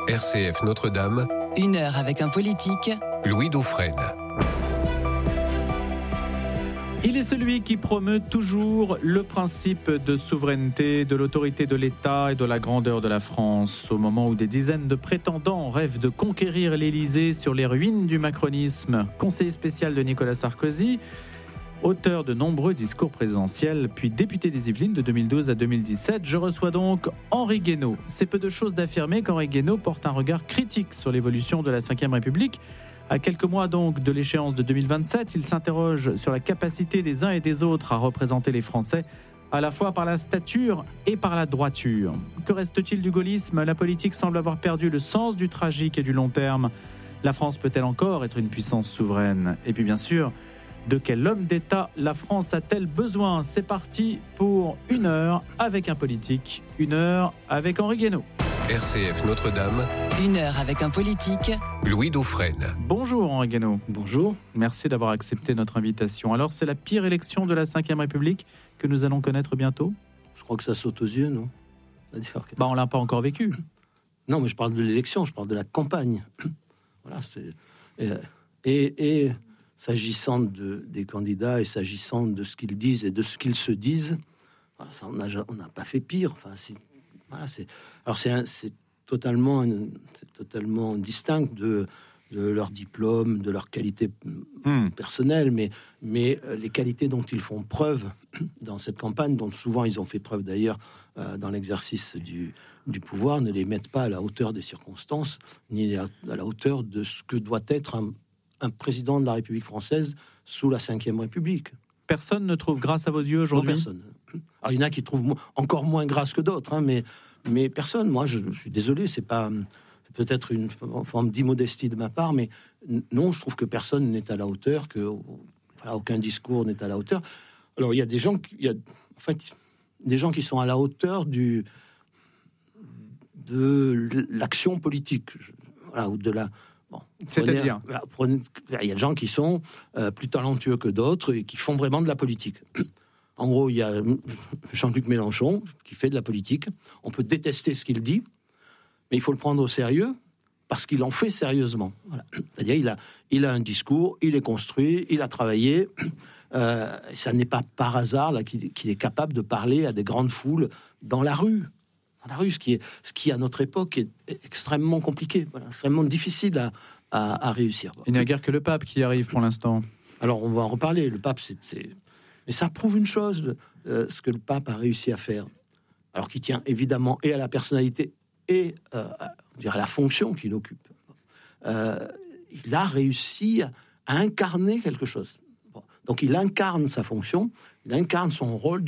RCF Notre-Dame. 1 heure avec un politique. Louis Dauphren. Il est celui qui promeut toujours le principe de souveraineté, de l'autorité de l'État et de la grandeur de la France. Au moment où des dizaines de prétendants rêvent de conquérir l'Élysée sur les ruines du macronisme, conseiller spécial de Nicolas Sarkozy, auteur de nombreux discours présidentiels, puis député des Yvelines de 2012 à 2017, je reçois donc Henri Guénaud. C'est peu de choses d'affirmer qu'Henri Guénaud porte un regard critique sur l'évolution de la Ve République. À quelques mois donc de l'échéance de 2027, il s'interroge sur la capacité des uns et des autres à représenter les Français, à la fois par la stature et par la droiture. Que reste-t-il du gaullisme ? La politique semble avoir perdu le sens du tragique et du long terme. La France peut-elle encore être une puissance souveraine ? Et puis bien sûr, de quel homme d'État la France a-t-elle besoin ? C'est parti pour 1 heure avec un politique, 1 heure avec Henri Guénaud. RCF Notre-Dame. 1 heure avec un politique. Louis Dauphren. Bonjour Henri Guénaud. Bonjour. Merci d'avoir accepté notre invitation. Alors, c'est la pire élection de la Ve République que nous allons connaître bientôt ? Je crois que ça saute aux yeux, non ? C'est-à-dire que... On ne l'a pas encore vécu. Non, mais je parle de l'élection, je parle de la campagne. Voilà, et s'agissant des candidats et s'agissant de ce qu'ils disent et de ce qu'ils se disent, voilà, ça, on n'a pas fait pire. Enfin, c'est totalement distinct de leur diplôme, de leur qualité personnelle, mais les qualités dont ils font preuve dans cette campagne, dont souvent ils ont fait preuve d'ailleurs dans l'exercice du pouvoir, ne les mettent pas à la hauteur des circonstances, ni à la hauteur de ce que doit être un président de la République française sous la Ve République. Personne ne trouve grâce à vos yeux aujourd'hui ? Non, personne. Alors, il y en a qui trouvent encore moins grâce que d'autres, hein, mais personne. Moi, je suis désolé, c'est peut-être une forme d'immodestie de ma part, mais non, je trouve que personne n'est à la hauteur, aucun discours n'est à la hauteur. Alors, il y a des gens qui sont à la hauteur de l'action politique, ou de la... Bon, c'est-à-dire, il y a des gens qui sont plus talentueux que d'autres et qui font vraiment de la politique. En gros, il y a Jean-Luc Mélenchon qui fait de la politique. On peut détester ce qu'il dit, mais il faut le prendre au sérieux parce qu'il en fait sérieusement. Voilà. C'est-à-dire, il a un discours, il est construit, il a travaillé. Ça n'est pas par hasard là, qu'il est capable de parler à des grandes foules dans la rue. Ce qui à notre époque est extrêmement compliqué, extrêmement difficile à réussir. Il n'y a guère que le pape qui arrive pour l'instant. Alors on va en reparler. Le pape, mais ça prouve une chose, ce que le pape a réussi à faire. Alors qui tient évidemment et à la personnalité et à la fonction qu'il occupe. Il a réussi à incarner quelque chose. Donc il incarne sa fonction, il incarne son rôle